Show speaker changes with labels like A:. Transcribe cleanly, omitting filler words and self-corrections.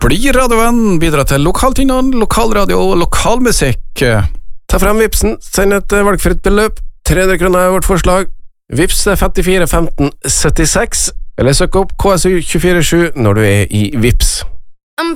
A: Bli radiovenn, bidra til lokaltingene, lokalradio og lokalmusikk.
B: Ta frem Vipsen, send et valgfritt beløp. 300 kroner er vårt forslag. Vips 54 15 76, eller søk opp KSU 247 når du er i Vips.